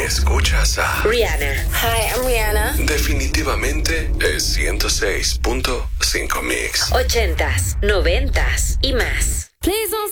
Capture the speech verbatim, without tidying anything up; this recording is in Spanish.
escuchas a Rihanna. Hi, I'm Rihanna. Definitivamente es ciento seis punto cinco Mix. Ochentas, noventas y más. Please don't